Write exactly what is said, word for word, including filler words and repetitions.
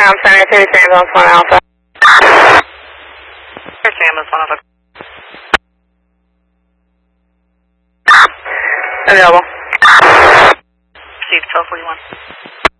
Com Center, City Ambulance one Alpha. City Ambulance one Alpha. Available. Received twelve forty-one.